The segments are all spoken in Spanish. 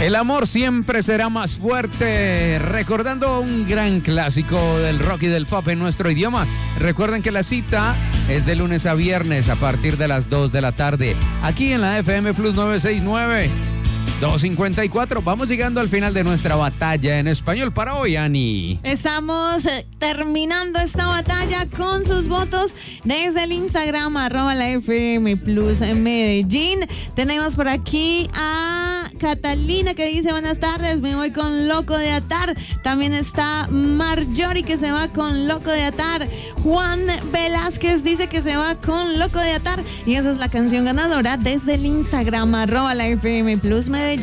El amor siempre será más fuerte. Recordando un gran clásico del rock y del pop en nuestro idioma. Recuerden que la cita es de lunes a viernes a partir de las 2 de la tarde. Aquí en la FM Plus 969. 2:54. Vamos llegando al final de nuestra batalla en español para hoy, Ani. Estamos terminando esta batalla con sus votos desde el Instagram, @la FM Plus Medellín. Tenemos por aquí a Catalina que dice: buenas tardes, me voy con Loco de Atar. También está Marjorie que se va con Loco de Atar. Juan Velázquez dice que se va con Loco de Atar. Y esa es la canción ganadora desde el Instagram, @la FM Plus Medellín.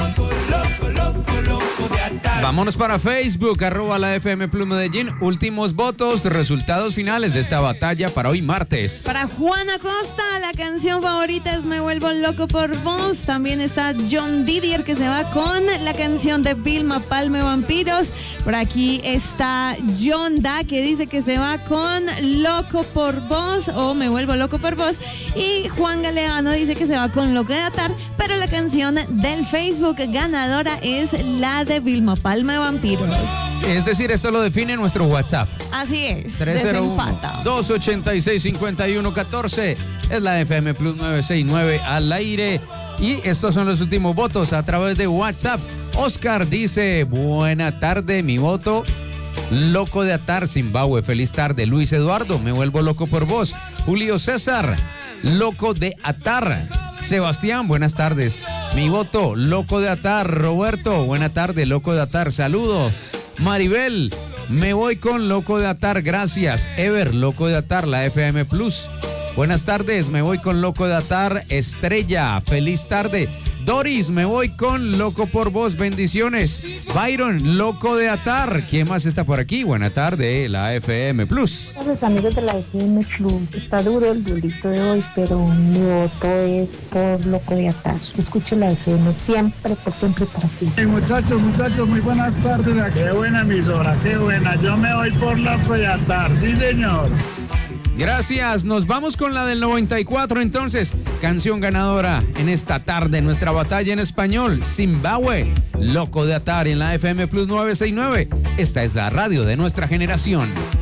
Vámonos para Facebook, @la FM Plus Medellín. Últimos votos, resultados finales de esta batalla para hoy martes. Para Juan Acosta, la canción favorita es Me Vuelvo Loco por Vos. También está John Didier que se va con la canción de Vilma Palme, Vampiros. Por aquí está John Da que dice que se va con Loco por Vos o Me Vuelvo Loco por Vos. Y Juan Galeano dice que se va con Loco de Atar, pero la canción del Facebook ganadora es la de Vilma Palme, Vampiros. Es decir, esto lo define nuestro WhatsApp. Así es, 301-286-5114. Es la FM Plus 969 al aire. Y estos son los últimos votos a través de WhatsApp. Oscar dice: buena tarde, mi voto Loco de Atar, Zimbabue. Feliz tarde. Luis Eduardo, Me Vuelvo Loco por Vos. Julio César, Loco de Atar. Sebastián, buenas tardes. Mi voto, Loco de Atar. Roberto, buena tarde, Loco de Atar. Saludo. Maribel, me voy con Loco de Atar, gracias. Ever, Loco de Atar, la FM Plus. Buenas tardes, me voy con Loco de Atar. Estrella, feliz tarde. Doris, me voy con Loco por Vos, bendiciones. Byron, Loco de Atar. ¿Quién más está por aquí? Buena tarde, la FM Plus. Gracias, amigos de la FM Plus. Está duro el duelito de hoy, pero mi voto es por Loco de Atar. Escucho la FM siempre, por siempre, para siempre. Hey, muchachos, muy buenas tardes. Qué buena emisora, qué buena. Yo me voy por Loco de Atar, sí señor. Gracias, nos vamos con la del 94 entonces, canción ganadora en esta tarde, nuestra batalla en español, Zimbabue, Loco de Atar en la FM Plus 969, esta es la radio de nuestra generación.